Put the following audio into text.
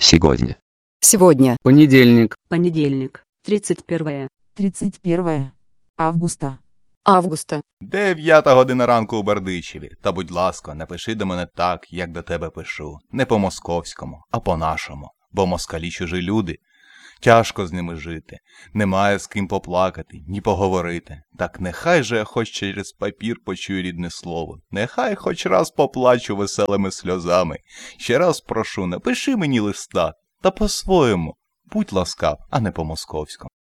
Сегодня. Сегодня. Понедельник. Понедельник, 31 августа. Августа. 9 година ранку у Бердичеві. Та будь ласка, напиши до мене так, як до тебе пишу. Не по-московському, а по-нашому. Бо москалі чужі люди. Тяжко з ними жити. Немає з ким поплакати, ні поговорити. Так нехай же я хоч через папір почую рідне слово. Нехай хоч раз поплачу веселими сльозами. Ще раз прошу, напиши мені листа. Та по-своєму. Будь ласкав, а не по-московському.